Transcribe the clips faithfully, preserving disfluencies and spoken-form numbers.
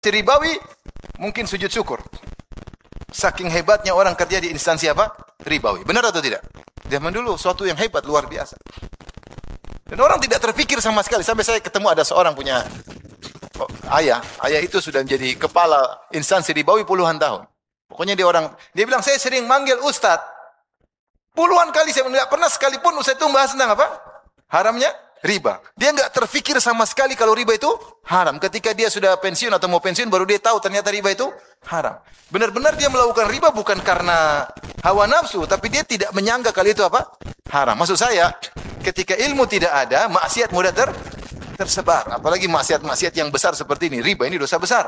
ribawi, mungkin sujud syukur. Saking hebatnya orang kerja di instansi apa? Ribawi. Benar atau tidak? Zaman dulu suatu yang hebat, luar biasa. Dan orang tidak terfikir sama sekali. Sampai saya ketemu ada seorang punya oh, ayah. Ayah itu sudah menjadi kepala instansi ribawi puluhan tahun. Pokoknya dia orang, dia bilang, saya sering manggil Ustadz. Puluhan kali saya tidak pernah sekalipun Ustadz itu membahas tentang apa? Haramnya riba. Dia enggak terfikir sama sekali kalau riba itu haram. Ketika dia sudah pensiun atau mau pensiun, baru dia tahu ternyata riba itu haram. Benar-benar dia melakukan riba bukan karena hawa nafsu, tapi dia tidak menyangka kali itu apa? Haram. Maksud saya, ketika ilmu tidak ada, maksiat mudah ter tersebar. Apalagi maksiat-maksiat yang besar seperti ini. Riba ini dosa besar.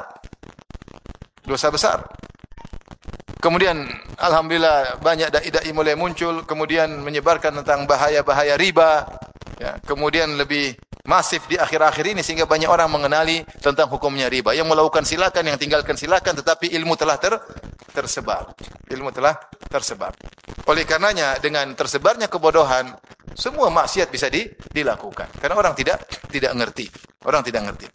Dosa besar. Kemudian, alhamdulillah banyak dai-dai mulai muncul, kemudian menyebarkan tentang bahaya-bahaya riba. Ya, kemudian lebih masif di akhir-akhir ini sehingga banyak orang mengenali tentang hukumnya riba. Yang melakukan silakan, yang tinggalkan silakan, tetapi ilmu telah ter tersebar. Ilmu telah tersebar. Oleh karenanya dengan tersebarnya kebodohan, semua maksiat bisa di, dilakukan. Karena orang tidak tidak ngerti. Orang tidak ngerti.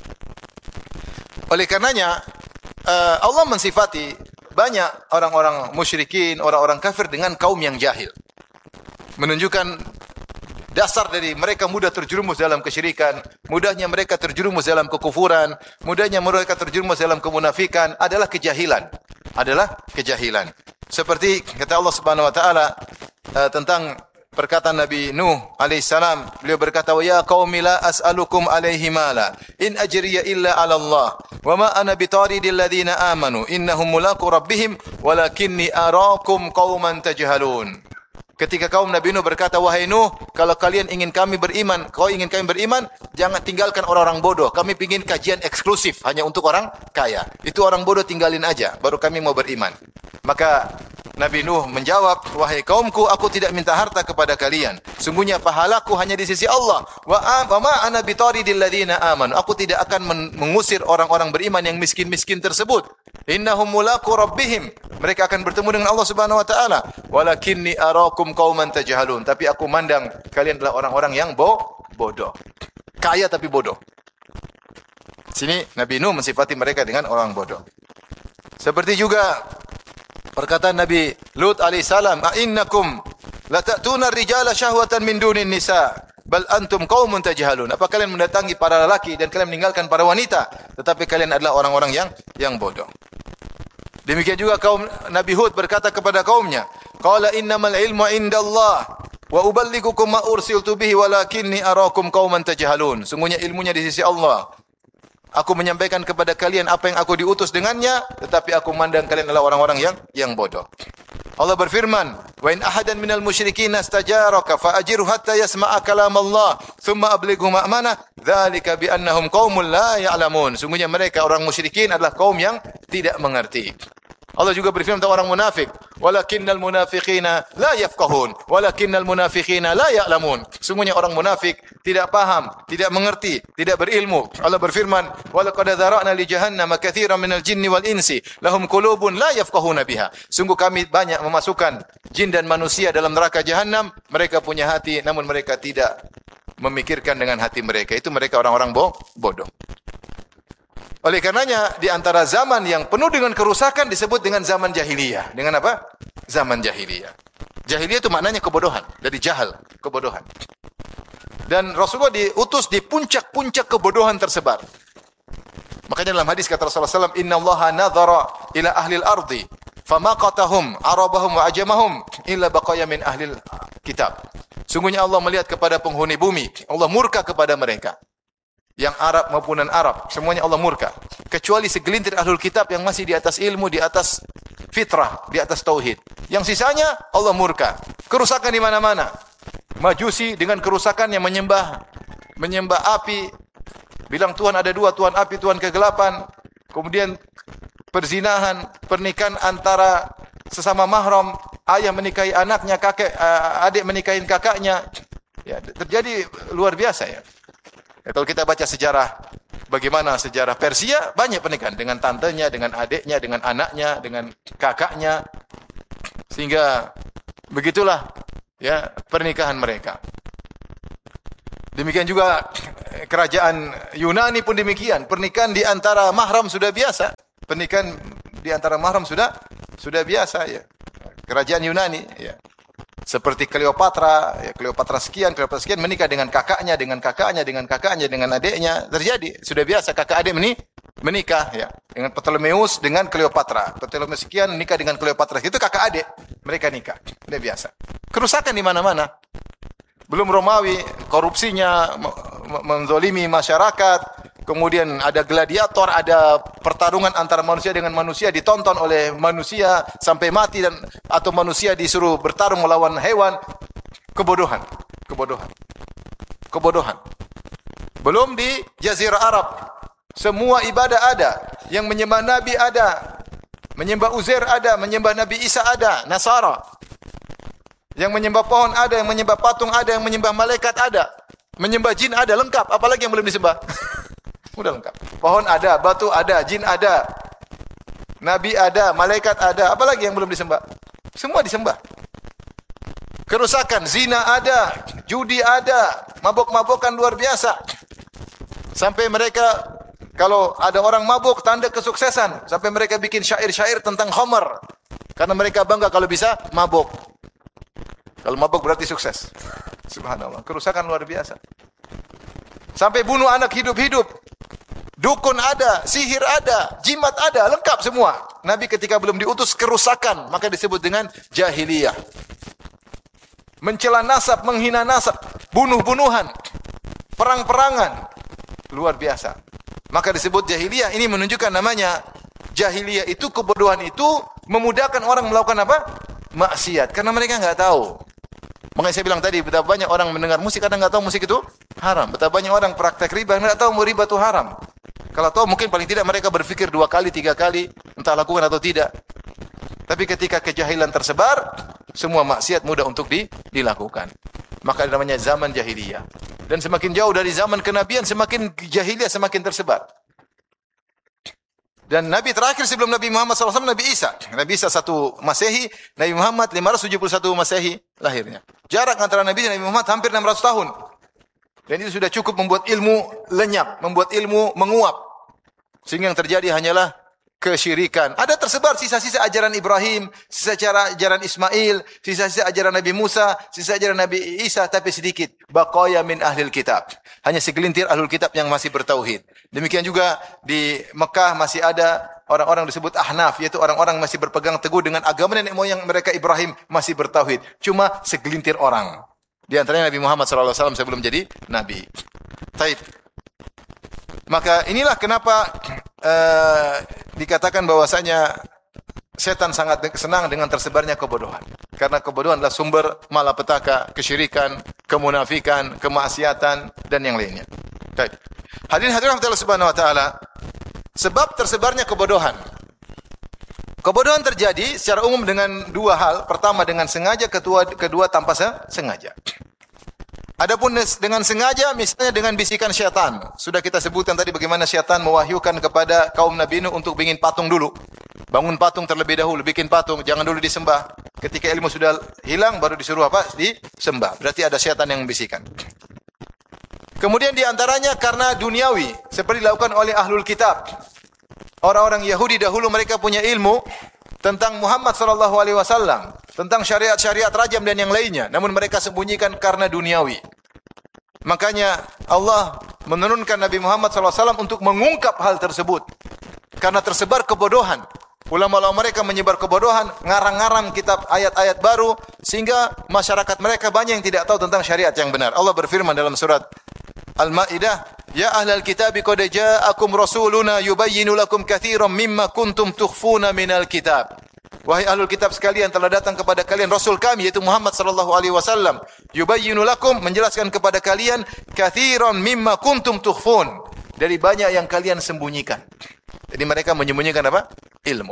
Oleh karenanya uh, Allah mensifati banyak orang-orang musyrikin, orang-orang kafir dengan kaum yang jahil. Menunjukkan dasar dari mereka mudah terjerumus dalam kesyirikan, mudahnya mereka terjerumus dalam kekufuran, mudahnya mereka terjerumus dalam kemunafikan adalah kejahilan. Adalah kejahilan. Seperti kata Allah Subhanahu wa taala uh, tentang perkataan Nabi Nuh alaihissalam, beliau berkata, "Wa ya qaumi la as'alukum alaihi mala, in ajriya illa 'ala Allah, wa ma ana bitaridil ladzina amanu, innahum mulaqu rabbihim, walakinni araakum qauman tajhalun." Ketika kaum Nabi Nuh berkata, wahai Nuh, kalau kalian ingin kami beriman, kau ingin kami beriman, jangan tinggalkan orang-orang bodoh. Kami ingin kajian eksklusif hanya untuk orang kaya. Itu orang bodoh tinggalin aja, baru kami mau beriman. Maka Nabi Nuh menjawab, wahai kaumku, aku tidak minta harta kepada kalian. Sungguhnya pahalaku hanya di sisi Allah. Wa ma ana bitaridil ladzina amanu. Aku tidak akan mengusir orang-orang beriman yang miskin-miskin tersebut. Innahum mulaqu rabbihim. Mereka akan bertemu dengan Allah Subhanahu wa taala. Walakinni araakum qauman tajhalun. Tapi aku mandang kalian adalah orang-orang yang bo bodoh. Kaya tapi bodoh. Sini Nabi Nuh mensifati mereka dengan orang bodoh. Seperti juga perkataan Nabi Lut alaihissalam, "A innakum la ta'tuna ar-rijala syahwatan min dunin nisa, bal antum qaumun tajhalun." Apa kalian mendatangi para lelaki dan kalian meninggalkan para wanita, tetapi kalian adalah orang-orang yang yang bodoh. Demikian juga kaum Nabi Hud berkata kepada kaumnya, "Qala innamal ilmu indallah wa uballigukum ma ursiltu bihi walakinni araakum qauman tajhalun." Sungguhnya ilmunya di sisi Allah. Aku menyampaikan kepada kalian apa yang aku diutus dengannya, tetapi aku memandang kalian adalah orang-orang yang yang bodoh. Allah berfirman, "Wa in ahadan minal musyrikin istajaraka fa ajirhu hatta yasma'a kalam Allah, thumma ablighu ma'manah, dzalika bi annahum qaumun la ya'lamun." Sungguhnya mereka orang musyrikin adalah kaum yang tidak mengerti. Allah juga berfirman tentang orang munafik, "Walakinnal munafiqina la yafqahun, walakinnal munafiqina la ya'lamun." Sungguhnya orang munafik tidak paham, tidak mengerti, tidak berilmu. Allah berfirman, "Wa laqad dzara'na li jahannama katsiran minal jinni wal insi, lahum qulubun la yafqahuna biha." Sungguh kami banyak memasukkan jin dan manusia dalam neraka jahanam, mereka punya hati namun mereka tidak memikirkan dengan hati mereka. Itu mereka orang-orang bo bodoh. Oleh karenanya, di antara zaman yang penuh dengan kerusakan disebut dengan zaman jahiliyah. Dengan apa? Zaman jahiliyah. Jahiliyah itu maknanya kebodohan. Dari jahal, kebodohan. Dan Rasulullah diutus di puncak-puncak kebodohan tersebar. Makanya dalam hadis kata Rasulullah sallallahu alaihi wasallam, "Inna Allaha nadhara ila ahlil ardi, famaqatahum, arabahum wa ajamahum, illa baqaya min ahlil kitab." Sungguhnya Allah melihat kepada penghuni bumi. Allah murka kepada mereka. Yang Arab maupun non-Arab, semuanya Allah murka. Kecuali segelintir ahlul kitab yang masih di atas ilmu, di atas fitrah, di atas tauhid. Yang sisanya Allah murka. Kerusakan di mana-mana. Majusi dengan kerusakan yang menyembah menyembah api, bilang Tuhan ada dua, Tuhan api, Tuhan kegelapan. Kemudian perzinahan, pernikahan antara sesama mahram, ayah menikahi anaknya, kakek adik menikahi kakaknya. Ya, terjadi luar biasa ya. Ya, kalau kita baca sejarah, bagaimana sejarah Persia, banyak pernikahan dengan tantenya, dengan adiknya, dengan anaknya, dengan kakaknya. Sehingga begitulah ya pernikahan mereka. Demikian juga kerajaan Yunani pun demikian. Pernikahan di antara mahram sudah biasa. Pernikahan di antara mahram sudah sudah biasa ya. Kerajaan Yunani ya. Seperti Cleopatra, ya, Cleopatra sekian, Cleopatra sekian menikah dengan kakaknya, dengan kakaknya, dengan kakaknya, dengan adiknya. Terjadi, sudah biasa kakak adik meni menikah ya. Dengan Ptolemeus dengan Cleopatra. Ptolemeus sekian menikah dengan Cleopatra. Itu kakak adik, mereka nikah. Sudah biasa. Kerusakan di mana-mana. Belum Romawi, korupsinya, menzolimi masyarakat. Kemudian ada gladiator, ada pertarungan antara manusia dengan manusia ditonton oleh manusia sampai mati dan atau manusia disuruh bertarung melawan hewan. Kebodohan, kebodohan, kebodohan. Belum di Jazirah Arab, semua ibadah ada, yang menyembah Nabi ada, menyembah Uzair ada, menyembah Nabi Isa ada, Nasara. Yang menyembah pohon ada, yang menyembah patung ada, yang menyembah malaikat ada, menyembah jin ada, lengkap. Apalagi yang belum disembah? Udah lengkap. Pohon ada, batu ada, jin ada, nabi ada, malaikat ada. Apalagi yang belum disembah? Semua disembah. Kerusakan, zina ada, judi ada, mabok-mabokan luar biasa. Sampai mereka, kalau ada orang mabuk, tanda kesuksesan. Sampai mereka bikin syair-syair tentang khamar. Karena mereka bangga kalau bisa mabuk. Kalau mabuk berarti sukses. Subhanallah, kerusakan luar biasa. Sampai bunuh anak hidup-hidup. Dukun ada, sihir ada, jimat ada, lengkap semua. Nabi ketika belum diutus kerusakan, maka disebut dengan jahiliyah. Mencela nasab, menghina nasab, bunuh-bunuhan, perang-perangan, luar biasa. Maka disebut jahiliyah. Ini menunjukkan namanya jahiliyah itu, kebodohan itu memudahkan orang melakukan apa? Maksiat, karena mereka nggak tahu. Makanya saya bilang tadi, betapa banyak orang mendengar musik, kadang nggak tahu musik itu haram. Betapa banyak orang praktek riba, nggak tahu mau riba itu haram. Kalau tahu mungkin paling tidak mereka berpikir dua kali, tiga kali, entah lakukan atau tidak. Tapi ketika kejahilan tersebar, semua maksiat mudah untuk di, dilakukan. Maka namanya zaman jahiliyah. Dan semakin jauh dari zaman kenabian, semakin jahiliyah semakin tersebar. Dan Nabi terakhir sebelum Nabi Muhammad shallallahu alaihi wasallam, Nabi Isa. Nabi Isa satu Masehi, Nabi Muhammad lima ratus tujuh puluh satu Masehi lahirnya. Jarak antara Nabi dan Nabi Muhammad hampir enam ratus tahun. Dan itu sudah cukup membuat ilmu lenyap, membuat ilmu menguap. Sehingga yang terjadi hanyalah kesyirikan. Ada tersebar sisa-sisa ajaran Ibrahim, sisa ajaran Ismail, sisa-sisa ajaran Nabi Musa, sisa ajaran Nabi Isa, tapi sedikit. Baqaya min ahlil kitab. Hanya segelintir ahlul kitab yang masih bertauhid. Demikian juga di Mekah masih ada orang-orang disebut Ahnaf, yaitu orang-orang masih berpegang teguh dengan agama nenek moyang mereka Ibrahim, masih bertauhid. Cuma segelintir orang. Di antaranya Nabi Muhammad shallallahu alaihi wasallam sebelum jadi Nabi. Taib. Maka inilah kenapa uh, dikatakan bahwasanya setan sangat senang dengan tersebarnya kebodohan. Karena kebodohan adalah sumber malapetaka, kesyirikan, kemunafikan, kemaksiatan, dan yang lainnya. Baik. Hadirin hadirin Allah Subhanahu wa taala, sebab tersebarnya kebodohan. Kebodohan terjadi secara umum dengan dua hal. Pertama dengan sengaja, kedua, kedua tanpa sengaja. Adapun dengan sengaja, misalnya dengan bisikan syaitan. Sudah kita sebutkan tadi bagaimana syaitan mewahyukan kepada kaum Nabi Nuh untuk bikin patung dulu. Bangun patung terlebih dahulu, bikin patung, jangan dulu disembah. Ketika ilmu sudah hilang, baru disuruh apa? Disembah. Berarti ada syaitan yang membisikkan. Kemudian diantaranya karena duniawi, seperti dilakukan oleh ahlul kitab. Orang-orang Yahudi dahulu mereka punya ilmu tentang Muhammad sallallahu alaihi wasallam, tentang syariat-syariat rajam dan yang lainnya, namun mereka sembunyikan karena duniawi. Makanya Allah menurunkan Nabi Muhammad sallallahu alaihi wasallam untuk mengungkap hal tersebut. Karena tersebar kebodohan. Ulama-ulama mereka menyebar kebodohan, ngarang-ngarang kitab ayat-ayat baru, sehingga masyarakat mereka banyak yang tidak tahu tentang syariat yang benar. Allah berfirman dalam surat Al-Maidah, "Ya ahlal kitabi qad ja'akum rasuluna yubayyinu lakum katsiran mimma kuntum tukhfuna minal kitab." Wahai ahlul kitab sekalian, telah datang kepada kalian rasul kami yaitu Muhammad sallallahu alaihi wasallam, yubayyinu lakum, menjelaskan kepada kalian katsiran mimma kuntum tukhfun, dari banyak yang kalian sembunyikan. Jadi mereka menyembunyikan apa? Ilmu.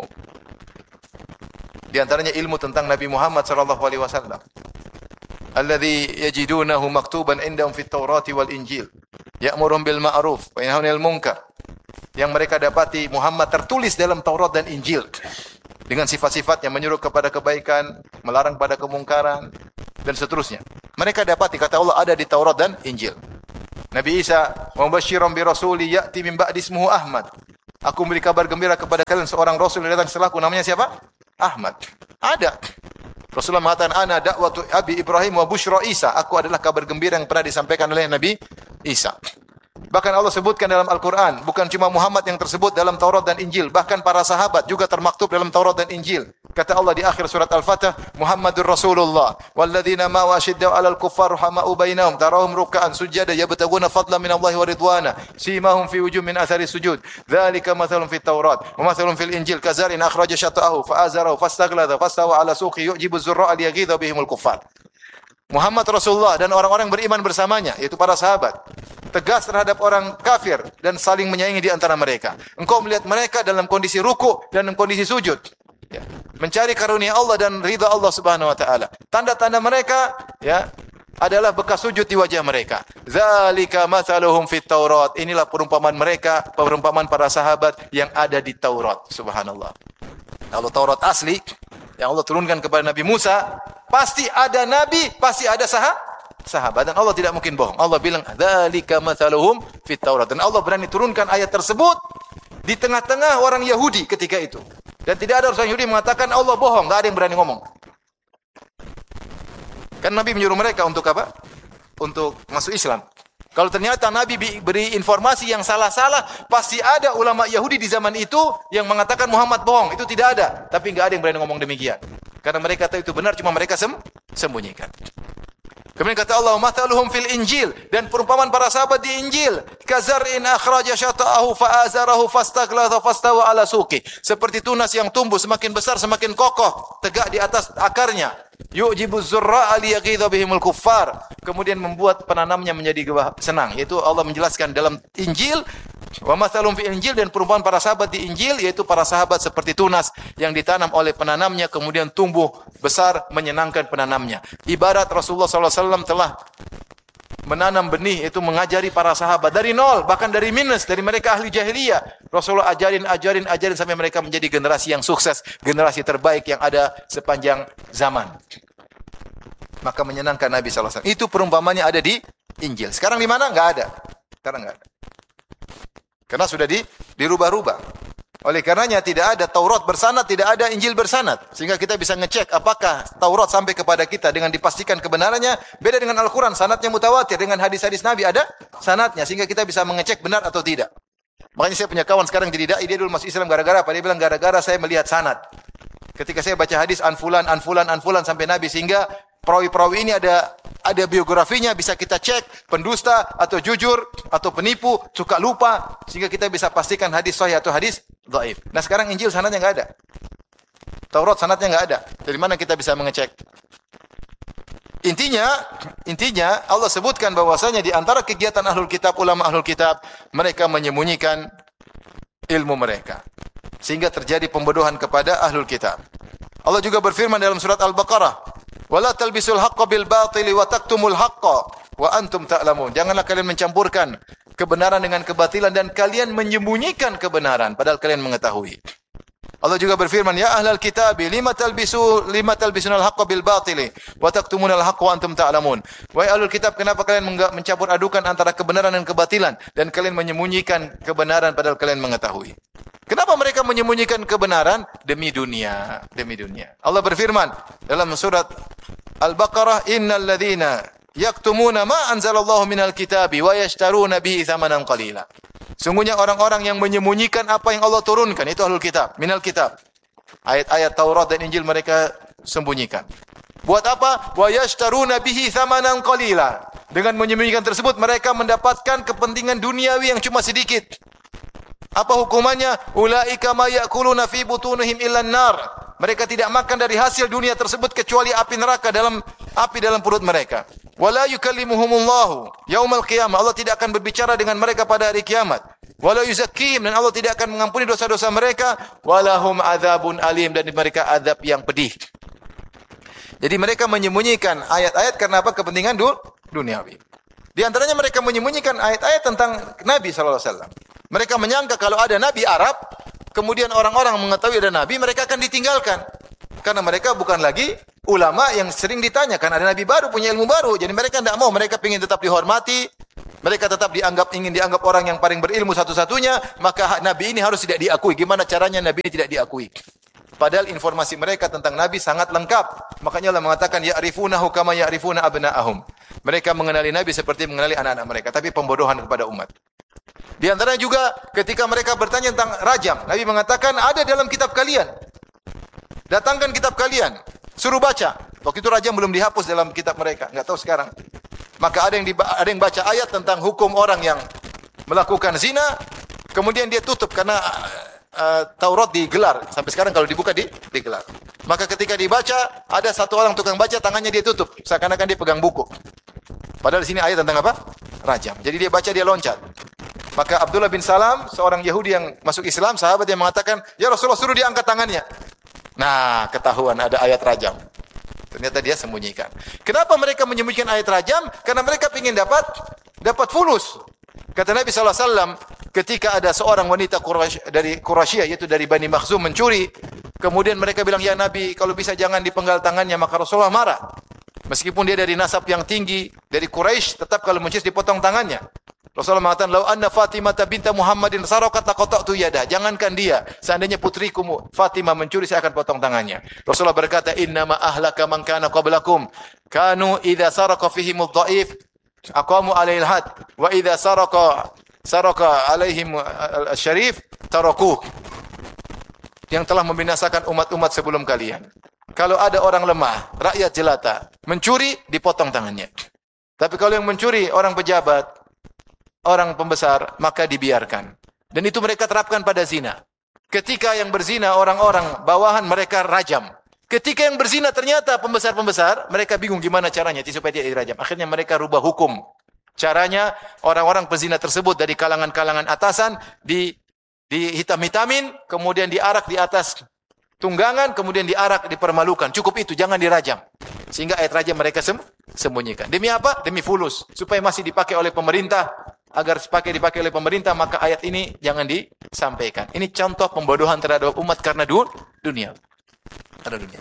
Di antaranya ilmu tentang Nabi Muhammad sallallahu alaihi wasallam. Alladzi yajidunahu maktuban indahum fit Taurati wal Injil. Ya'muruhum bil ma'ruf wa yanhauna 'anil munkar. Yang mereka dapati Muhammad tertulis dalam Taurat dan Injil dengan sifat-sifat yang menyuruh kepada kebaikan, melarang pada kemungkaran dan seterusnya. Mereka dapati, kata Allah, ada di Taurat dan Injil. Nabi Isa, "Wa mubasysyiran bi rasuli ya'ti min ba'di ismuhu Ahmad." Aku memberi kabar gembira kepada kalian seorang rasul yang datang setelahku, namanya siapa? Ahmad. Ada. Rasulullah mengatakan, "Ana da'watu Abi Ibrahim wa busyra Isa." Aku adalah kabar gembira yang pernah disampaikan oleh Nabi Isa. Bahkan Allah sebutkan dalam Al-Quran, bukan cuma Muhammad yang tersebut dalam Taurat dan Injil, bahkan para sahabat juga termaktub dalam Taurat dan Injil. Kata Allah di akhir surat Al-Fatah, "Muhammadur Rasulullah walladzina ma'ahu asyiddau 'alal kuffar rahama'u bainahum tarahum ruk'an sujada yabtaguna fadlan minallahi wa ridwana simahum fi wujuhihim min athari sujud dzalika mathalun fit Taurat wa mathalun fil Injil kazarin akhraja syata'ahu fa'azarahu fastaghlada fastawa 'ala suqi yu'jibu az-zurra'a liyaghidha bihimul kuffar." Muhammad Rasulullah dan orang-orang beriman bersamanya, yaitu para sahabat, tegas terhadap orang kafir dan saling menyayangi di antara mereka. Engkau melihat mereka dalam kondisi ruku dan dalam kondisi sujud, ya, mencari karunia Allah dan ridha Allah Subhanahu wa taala. Tanda-tanda mereka, ya, adalah bekas sujud di wajah mereka. Zalika mathaluhum fit Taurat. Inilah perumpamaan mereka, perumpamaan para sahabat yang ada di Taurat. Subhanallah. Kalau Taurat asli yang Allah turunkan kepada Nabi Musa, pasti ada nabi, pasti ada sah sahabat, dan Allah tidak mungkin bohong. Allah bilang, "Dzalika mathaluhum fit Taurat." Dan Allah berani turunkan ayat tersebut di tengah-tengah orang Yahudi ketika itu. Dan tidak ada orang Yahudi mengatakan Allah bohong, enggak ada yang berani ngomong. Kan Nabi menyuruh mereka untuk apa? Untuk masuk Islam. Kalau ternyata Nabi beri informasi yang salah-salah, pasti ada ulama Yahudi di zaman itu yang mengatakan Muhammad bohong. Itu tidak ada. Tapi enggak ada yang berani ngomong demikian. Karena mereka tahu itu benar, cuma mereka sem sembunyikan. Kemudian kata Allah, "Mathaluhum fil Injil." Dan perumpamaan para sahabat di Injil, "Kazar'in akhraja syata'ahu fa'azarahu fastaghlada fastawa 'ala suqi." Seperti tunas yang tumbuh semakin besar semakin kokoh, tegak di atas akarnya. Yu'jibu az-zurra'a liyaghidha bihimul kuffar. Kemudian membuat penanamnya menjadi senang. Yaitu Allah menjelaskan dalam Injil, wa mathalum fi Injil, dan perumpamaan para sahabat di Injil, yaitu para sahabat seperti tunas yang ditanam oleh penanamnya kemudian tumbuh besar menyenangkan penanamnya. Ibarat Rasulullah sallallahu alaihi wasallam telah menanam benih, itu mengajari para sahabat dari nol, bahkan dari minus, dari mereka ahli jahiliyah. Rasulullah ajarin, ajarin, ajarin sampai mereka menjadi generasi yang sukses, generasi terbaik yang ada sepanjang zaman. Maka menyenangkan Nabi sallallahu alaihi wasallam. Itu perumpamannya ada di Injil. Sekarang di mana? Enggak ada. Sekarang enggak ada. Karena sudah di dirubah-rubah. Oleh karenanya tidak ada Taurat bersanad, tidak ada Injil bersanad. Sehingga kita bisa ngecek apakah Taurat sampai kepada kita dengan dipastikan kebenarannya. Beda dengan Al-Quran, sanadnya mutawatir. Dengan hadis-hadis Nabi ada sanadnya. Sehingga kita bisa mengecek benar atau tidak. Makanya saya punya kawan sekarang jadi da'i, dia dulu masuk Islam gara-gara apa? Dia bilang gara-gara saya melihat sanad. Ketika saya baca hadis anfulan, anfulan, anfulan sampai Nabi, sehingga perawi-perawi ini ada ada biografinya, bisa kita cek, pendusta atau jujur atau penipu, suka lupa, sehingga kita bisa pastikan hadis sahih atau hadis dhaif. Nah sekarang Injil sanadnya enggak ada. Taurat sanadnya enggak ada. Dari mana kita bisa mengecek? Intinya, intinya Allah sebutkan bahwasanya di antara kegiatan ahlul kitab, ulama ahlul kitab, mereka menyembunyikan ilmu mereka. Sehingga terjadi pembodohan kepada ahlul kitab. Allah juga berfirman dalam surat Al-Baqarah, "Wala talbisul haqqo bil batili wa taktumul haqqo wa antum ta'lamun." Janganlah kalian mencampurkan kebenaran dengan kebatilan dan kalian menyembunyikan kebenaran padahal kalian mengetahui. Allah juga berfirman, "Ya ahlal kitab, lima talbisu lima talbisunal haqqo bil batili wa taktumunal haqqo wa antum ta'lamun." Wahai ahlul kitab, kenapa kalian mencampur adukan antara kebenaran dan kebatilan dan kalian menyembunyikan kebenaran padahal kalian mengetahui? Kenapa mereka menyembunyikan kebenaran? Demi dunia, demi dunia. Allah berfirman dalam surat Al-Baqarah, "Innal ladzina yaktumuna ma anzalallahu minal kitabi wa yashtaruna bihi tsamanan qalila." Sungguhnya orang-orang yang menyembunyikan apa yang Allah turunkan, itu ahlul kitab, minal kitab. Ayat-ayat Taurat dan Injil mereka sembunyikan. Buat apa? Wa yashtaruna bihi tsamanan qalila. Dengan menyembunyikan tersebut mereka mendapatkan kepentingan duniawi yang cuma sedikit. Apa hukumannya? Ulaika ma ya'kuluna fi butunihim illan nar. Mereka tidak makan dari hasil dunia tersebut kecuali api neraka, dalam api dalam perut mereka. Wala yukallimuhumullahu yaumal qiyamah. Allah tidak akan berbicara dengan mereka pada hari kiamat. Wala yuzakkihim, dan Allah tidak akan mengampuni dosa-dosa mereka. Walahum adzabun alim, dan mereka azab yang pedih. Jadi mereka menyembunyikan ayat-ayat karena apa? Kepentingan duniawi. Di antaranya mereka menyembunyikan ayat-ayat tentang Nabi sallallahu alaihi wasallam. Mereka menyangka kalau ada Nabi Arab, kemudian orang-orang mengetahui ada Nabi, mereka akan ditinggalkan. Karena mereka bukan lagi ulama yang sering ditanyakan, ada Nabi baru, punya ilmu baru. Jadi mereka tidak mau, mereka ingin tetap dihormati, mereka tetap dianggap ingin dianggap orang yang paling berilmu satu-satunya, maka Nabi ini harus tidak diakui. Gimana caranya Nabi ini tidak diakui? Padahal informasi mereka tentang Nabi sangat lengkap. Makanya Allah mengatakan ya'rifunahu kama ya'rifuna abna'ahum. Mereka mengenali Nabi seperti mengenali anak-anak mereka, tapi pembodohan kepada umat. Di antaranya juga ketika mereka bertanya tentang rajam, Nabi mengatakan ada dalam kitab kalian. Datangkan kitab kalian, suruh baca. Waktu itu rajam belum dihapus dalam kitab mereka, enggak tahu sekarang. Maka ada yang diba- ada yang baca ayat tentang hukum orang yang melakukan zina, kemudian dia tutup karena uh, Taurat digelar. Sampai sekarang kalau dibuka di digelar. Maka ketika dibaca, ada satu orang tukang baca, tangannya dia tutup, seakan-akan dia pegang buku. Padahal di sini ayat tentang apa? Rajam. Jadi dia baca, dia loncat. Maka Abdullah bin Salam, seorang Yahudi yang masuk Islam, sahabat yang mengatakan, "Ya Rasulullah, suruh dia angkat tangannya." Nah, ketahuan ada ayat rajam. Ternyata dia sembunyikan. Kenapa mereka menyembunyikan ayat rajam? Karena mereka ingin dapat dapat fulus. Kata Nabi sallallahu alaihi wasallam, ketika ada seorang wanita Quraisy dari Quraisy, yaitu dari Bani Makhzum mencuri, kemudian mereka bilang, "Ya Nabi, kalau bisa jangan dipenggal tangannya." Maka Rasulullah marah. Meskipun dia dari nasab yang tinggi, dari Quraisy, tetap kalau mencuri dipotong tangannya. Rasulullah mengatakan, "Lau anna Fatimah binta Muhammadin sarakat laqata'tu yadah." Jangankan dia, seandainya putriku Fatimah mencuri, saya akan potong tangannya. Rasulullah berkata, "Innama ahlaka man kana qablakum kanu idza saraka fihim ad-dha'if aqamu 'alaihi al-had wa idza saraka saraka 'alaihim al-syarif tarakuh." Yang telah membinasakan umat-umat sebelum kalian. Kalau ada orang lemah, rakyat jelata, mencuri, dipotong tangannya. Tapi kalau yang mencuri orang pejabat, orang pembesar, maka dibiarkan. Dan itu mereka terapkan pada zina. Ketika yang berzina orang-orang bawahan, mereka rajam. Ketika yang berzina ternyata pembesar-pembesar, mereka bingung gimana caranya supaya dia dirajam. Akhirnya mereka rubah hukum. Caranya orang-orang pezina tersebut dari kalangan-kalangan atasan di di hitam-hitamin, kemudian diarak di atas tunggangan, kemudian diarak, dipermalukan. Cukup itu, jangan dirajam. Sehingga ayat rajam mereka sem sembunyikan. Demi apa? Demi fulus. Supaya masih dipakai oleh pemerintah. Agar dipakai dipakai oleh pemerintah, maka ayat ini jangan disampaikan. Ini contoh pembodohan terhadap umat karena du dunia. Karena dunia.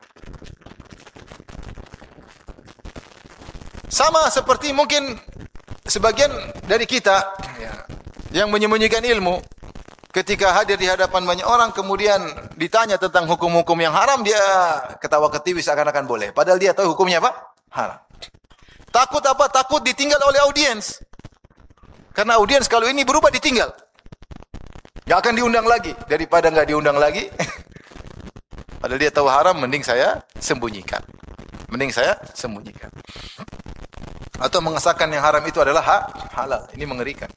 Sama seperti mungkin sebagian dari kita ya, yang menyembunyikan ilmu. Ketika hadir di hadapan banyak orang, kemudian ditanya tentang hukum-hukum yang haram, dia ketawa-ketiwi seakan-akan boleh. Padahal dia tahu hukumnya apa? Haram. Takut apa? Takut ditinggal oleh audiens. Karena audiens kalau ini berubah ditinggal. Gak akan diundang lagi. Daripada gak diundang lagi. Padahal dia tahu haram, mending saya sembunyikan. Mending saya sembunyikan. Atau mengesahkan yang haram itu adalah hak halal. Ini mengerikan.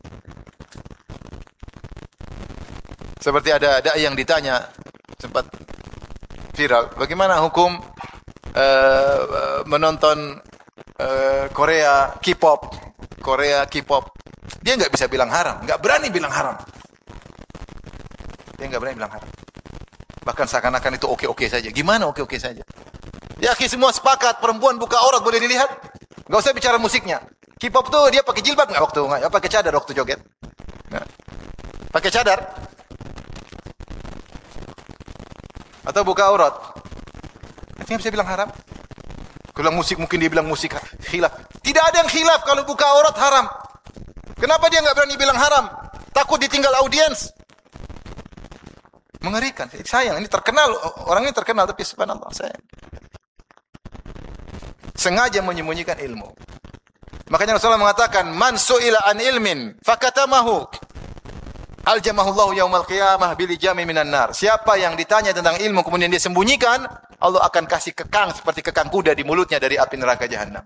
Seperti ada dai yang ditanya, sempat viral, bagaimana hukum uh, menonton uh, Korea K-pop, Korea K-pop. Dia nggak bisa bilang haram, nggak berani bilang haram. Dia nggak berani bilang haram. Bahkan seakan-akan itu oke-oke saja. Gimana oke-oke saja? Ya, semua sepakat perempuan buka aurat boleh dilihat. Nggak usah bicara musiknya. K-pop tuh dia pakai jilbab nggak waktu nggak? Pakai cadar waktu joget. Nah. Pakai cadar. Atau buka aurat. Artinya bisa bilang haram. Kalau musik mungkin dia bilang musik khilaf. Tidak ada yang khilaf kalau buka aurat haram. Kenapa dia nggak berani bilang haram? Takut ditinggal audiens. Mengerikan. Sayang, ini terkenal. Orang ini terkenal, tapi subhanallah, sayang. Sengaja menyembunyikan ilmu. Makanya Rasulullah mengatakan, "Man su'ila an ilmin fakatamahu aljamahullahu yaumal qiyamah bilijami minan nar." Siapa yang ditanya tentang ilmu kemudian dia sembunyikan, Allah akan kasih kekang seperti kekang kuda di mulutnya dari api neraka jahanam.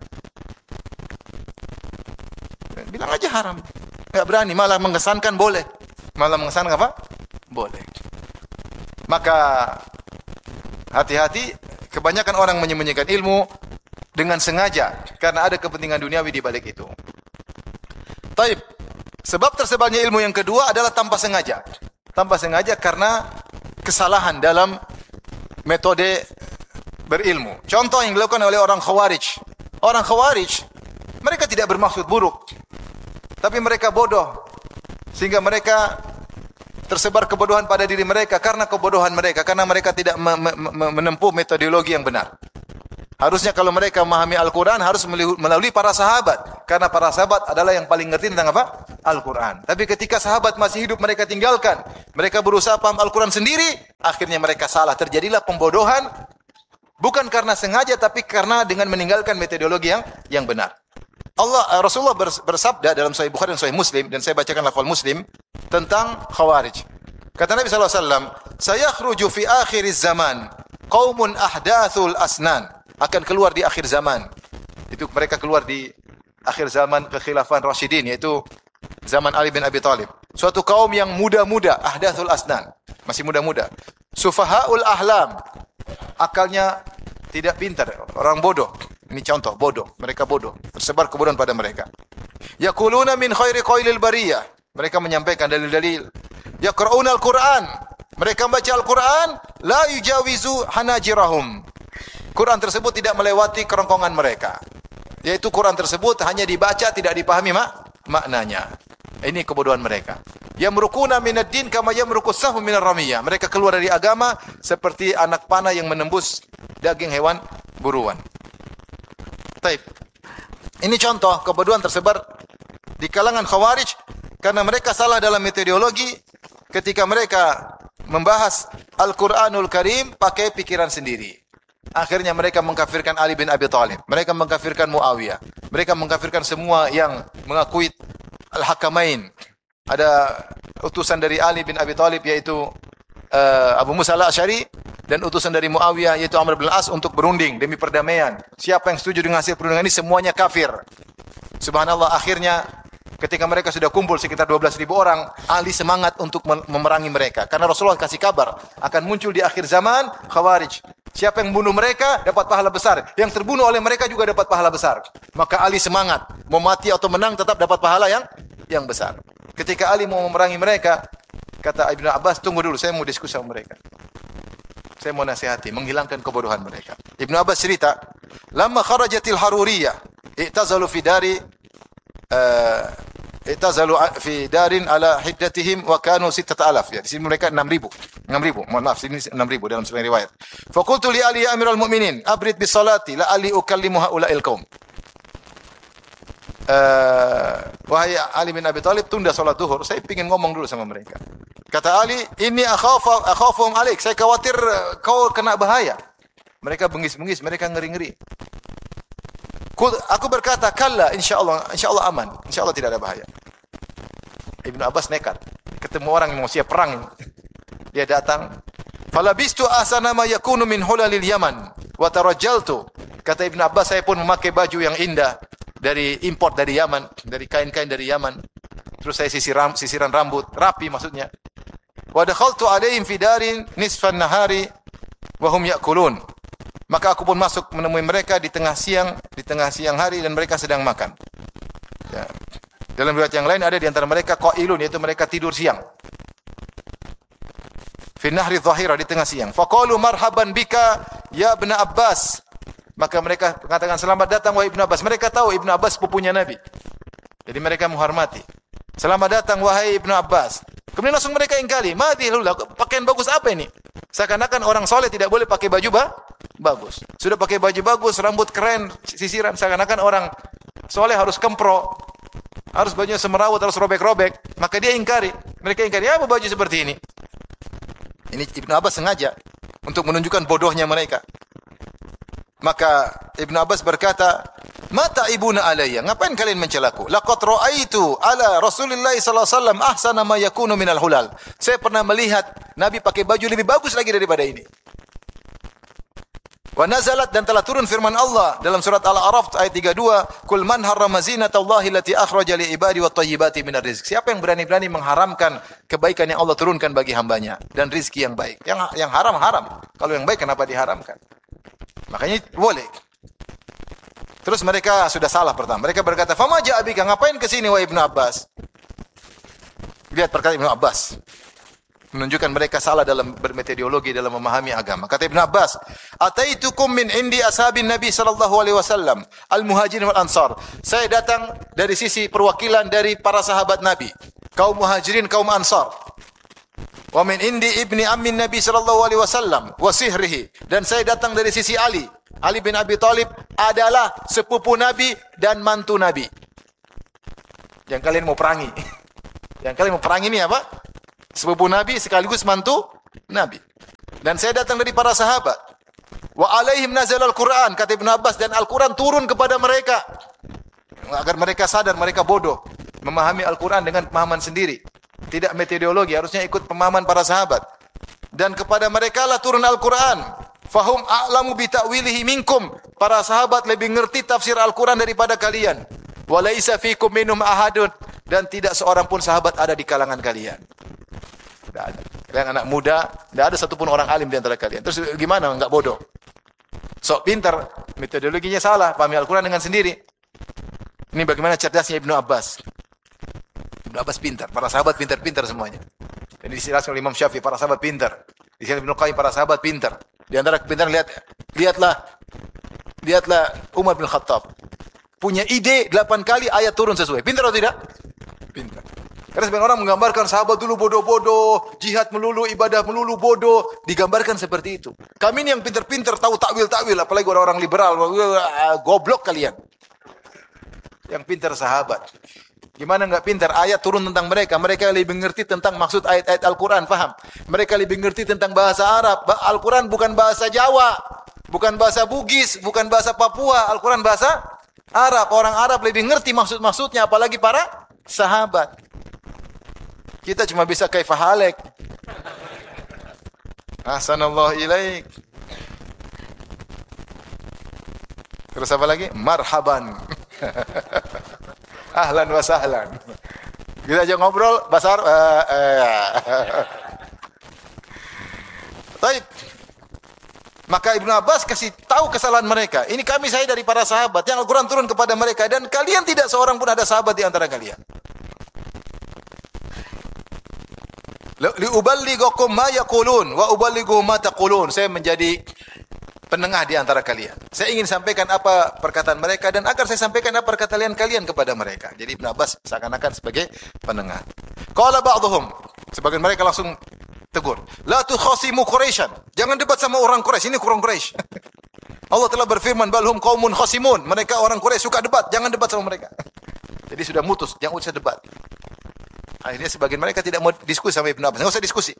Bilang aja haram. Enggak berani, malah mengesankan boleh. Malah mengesankan apa? Boleh. Maka hati-hati, kebanyakan orang menyembunyikan ilmu dengan sengaja karena ada kepentingan duniawi di balik itu. Taib. Sebab tersebarnya ilmu yang kedua adalah tanpa sengaja. Tanpa sengaja karena kesalahan dalam metode berilmu. Contoh yang dilakukan oleh orang Khawarij. Orang Khawarij, mereka tidak bermaksud buruk. Tapi mereka bodoh. Sehingga mereka tersebar kebodohan pada diri mereka karena kebodohan mereka. Karena mereka tidak me me menempuh metodologi yang benar. Harusnya kalau mereka memahami Al-Quran harus melalui para sahabat. Karena para sahabat adalah yang paling ngerti tentang apa? Al-Quran. Tapi ketika sahabat masih hidup mereka tinggalkan. Mereka berusaha paham Al-Quran sendiri. Akhirnya mereka salah. Terjadilah pembodohan. Bukan karena sengaja tapi karena dengan meninggalkan metodologi yang yang benar. Allah Rasulullah bersabda dalam Sahih Bukhari dan Sahih Muslim. Dan saya bacakan lafal Muslim. Tentang Khawarij. Kata Nabi sallallahu alaihi wasallam. Sayakhruju fi akhiriz zaman. Qaumun ahdathul asnan. Akan keluar di akhir zaman. Itu mereka keluar di akhir zaman kekhilafan Rasyidin, yaitu zaman Ali bin Abi Thalib. Suatu kaum yang muda-muda, ahdathul asnan, masih muda-muda. Sufahaul ahlam, akalnya tidak pintar, orang bodoh. Ini contoh, bodoh. Mereka bodoh. Tersebar kebodohan pada mereka. Yaquluna min khairi qailil bariyah. Mereka menyampaikan dalil-dalil. Yaqra'una al-Qur'an. Mereka membaca Al-Quran, la yujawizu hanajirahum. Quran tersebut tidak melewati kerongkongan mereka. Yaitu Quran tersebut hanya dibaca, tidak dipahami mak maknanya. Ini kebodohan mereka. Yamrukuna minad din kama yamrukus sahmu minar ramiyah. Mereka keluar dari agama seperti anak panah yang menembus daging hewan buruan. Taib. Ini contoh kebodohan tersebar di kalangan Khawarij karena mereka salah dalam metodologi ketika mereka membahas Al-Quranul Karim pakai pikiran sendiri. Akhirnya mereka mengkafirkan Ali bin Abi Thalib. Mereka mengkafirkan Muawiyah. Mereka mengkafirkan semua yang mengakui Al-Hakamain. Ada utusan dari Ali bin Abi Thalib yaitu uh, Abu Musa al-Asy'ari dan utusan dari Muawiyah yaitu Amr bin Al-As untuk berunding demi perdamaian. Siapa yang setuju dengan hasil perundingan ini semuanya kafir. Subhanallah, akhirnya ketika mereka sudah kumpul sekitar dua belas ribu orang, Ali semangat untuk memerangi mereka. Karena Rasulullah kasih kabar akan muncul di akhir zaman Khawarij. Siapa yang membunuh mereka dapat pahala besar. Yang terbunuh oleh mereka juga dapat pahala besar. Maka Ali semangat. Mau mati atau menang tetap dapat pahala yang yang besar. Ketika Ali mau memerangi mereka, kata Ibnu Abbas, tunggu dulu, saya mau diskusi sama mereka. Saya mau nasihati, menghilangkan kebodohan mereka. Ibnu Abbas cerita, "Lamma kharajatil Haruriyah, i'tazalu fi dari uh, i'tazalu fi darin ala hiddatihim wa kanu sittata alaf." Ya, di sini mereka enam ribu. enam ribu. Mohon maaf, sini enam ribu dalam sebagian riwayat. Fa qultu li Ali ya Amirul Mukminin, abrid bis salati la ali ukallimu haula'il qaum. Uh, wahai Ali bin Abi Thalib, tunda salat zuhur, saya ingin ngomong dulu sama mereka. Kata Ali, "Inni akhafu akhafuhum alaik." Saya khawatir kau kena bahaya. Mereka bengis-bengis, mereka ngeri-ngeri. Aku berkata, "Kalla, insyaallah, insyaallah aman. Insyaallah tidak ada bahaya." Ibnu Abbas nekat. Ketemu orang yang mau siap perang. Dia datang. "Falabistu ahsana ma yakunu min hulalil Yaman wa tarajjaltu." Kata Ibnu Abbas, saya pun memakai baju yang indah dari import dari Yaman, dari kain-kain dari Yaman. Terus saya sisiran sisiran rambut, rapi maksudnya. Wa dakhaltu alaihim fi darin nisfan nahari wa hum ya'kulun. Maka aku pun masuk menemui mereka di tengah siang, di tengah siang hari dan mereka sedang makan. Ya. Dalam riwayat yang lain ada di antara mereka qailun, yaitu mereka tidur siang. Fi nahri dhahira, di tengah siang. Faqalu marhaban bika ya Ibnu Abbas. Maka mereka mengatakan selamat datang wahai Ibnu Abbas. Mereka tahu Ibnu Abbas sepupunya Nabi. Jadi mereka menghormati. Selamat datang wahai Ibnu Abbas. Kemudian langsung mereka ingkari, "Madhilullah, pakaian bagus apa ini?" Seakan-akan orang soleh tidak boleh pakai baju ba? bagus. Sudah pakai baju bagus, rambut keren, sisiran, seakan-akan orang soleh harus kempro, harus bajunya semerawut, harus robek-robek. Maka dia ingkari. Mereka ingkari, apa baju seperti ini? Ini Ibnu Abbas sengaja untuk menunjukkan bodohnya mereka. Maka Ibnu Abbas berkata, "Mata ibuna alayya, ngapain kalian mencelaku? Laqad ra'aitu ala Rasulillah sallallahu alaihi wasallam ahsana ma yakunu minal hulal." Saya pernah melihat Nabi pakai baju lebih bagus lagi daripada ini. Wa nazalat, dan telah turun firman Allah dalam surat Al-A'raf ayat tiga puluh dua, "Qul man harrama zinatallahi allati akhraja li ibadi wat thayyibati minar rizq." Siapa yang berani-berani mengharamkan kebaikan yang Allah turunkan bagi hambanya dan rizki yang baik? Yang yang haram haram. Kalau yang baik kenapa diharamkan? Makanya boleh. Terus mereka sudah salah pertama. Mereka berkata, "Fama ja'abika, ngapain ke sini wahai Ibnu Abbas?" Lihat perkataan Ibnu Abbas. Menunjukkan mereka salah dalam bermetodologi dalam memahami agama. Kata Ibnu Abbas, "Ataitukum min indi ashabin Nabi sallallahu alaihi wasallam, al-muhajirin wal ansar." Saya datang dari sisi perwakilan dari para sahabat Nabi, kaum muhajirin, kaum ansar. Wa min indi ibni ammin Nabi sallallahu alaihi wasallam wa sihrihi, dan saya datang dari sisi Ali, Ali bin Abi Thalib adalah sepupu Nabi dan mantu Nabi. Yang kalian mau perangi. Yang kalian mau perangi ini apa? Sepupu Nabi sekaligus mantu Nabi. Dan saya datang dari para sahabat. Wa alaihim nazal al-Quran. Kata Ibn Abbas, dan Al-Quran turun kepada mereka. Agar mereka sadar, mereka bodoh. Memahami Al-Quran dengan pemahaman sendiri. Tidak metodologi, harusnya ikut pemahaman para sahabat. Dan kepada mereka lah turun Al-Quran. Fahum a'lamu bi ta'wilihi minkum. Para sahabat lebih ngerti tafsir Al-Quran daripada kalian. Wa laisa fikum minhum ahadun. Dan tidak seorang pun sahabat ada di kalangan kalian. Tidak ada. Kalian anak muda, tidak ada satupun orang alim di antara kalian. Terus gimana? Enggak bodoh. Sok pintar, metodologinya salah, pahami Al-Quran dengan sendiri. Ini bagaimana cerdasnya Ibnu Abbas. Ibnu Abbas pintar, para sahabat pintar-pintar semuanya. Dan dijelaskan oleh Imam Syafi'i, para sahabat pintar. Di sini Ibnu Qayyim, para sahabat pintar. Di antara kepintaran, lihat, lihatlah, lihatlah Umar bin Khattab. Punya ide delapan kali ayat turun sesuai. Pintar atau tidak? Pintar. Karena sebagian orang menggambarkan sahabat dulu bodoh-bodoh, jihad melulu, ibadah melulu, bodoh. Digambarkan seperti itu. Kami ini yang pintar-pintar tahu takwil-takwil, apalagi orang-orang liberal. Goblok kalian. Yang pintar sahabat. Gimana enggak pintar? Ayat turun tentang mereka. Mereka lebih mengerti tentang maksud ayat-ayat Al-Quran. Faham? Mereka lebih mengerti tentang bahasa Arab. Al-Quran bukan bahasa Jawa. Bukan bahasa Bugis. Bukan bahasa Papua. Al-Quran bahasa Arab. Orang Arab lebih mengerti maksud-maksudnya. Apalagi para sahabat. Kita cuma bisa kaifahalek. Ahsanallahu ilaik. Terus apa lagi? Marhaban. Ahlan wa sahlan. Kita aja ngobrol basar. Uh, uh. Baik. Maka Ibnu Abbas kasih tahu kesalahan mereka. Ini kami saya dari para sahabat yang Al-Quran turun kepada mereka dan kalian tidak seorang pun ada sahabat di antara kalian. Liuballighukum ma yaqulun wa uballighu ma taqulun. Saya menjadi penengah di antara kalian. Saya ingin sampaikan apa perkataan mereka dan agar saya sampaikan apa perkataan kalian kepada mereka. Jadi Ibnu Abbas seakan-akan sebagai penengah. Qala ba'dhum, sebagian mereka langsung tegur. La tukhasimu Quraisyan. Jangan debat sama orang Quraisy. Ini kurang Quraisy. Allah telah berfirman, balhum qaumun khasimun. Mereka orang Quraisy suka debat. Jangan debat sama mereka. Jadi sudah mutus, jangan usah debat. Akhirnya sebagian mereka tidak mau diskusi sama Ibnu Abbas. Enggak usah diskusi.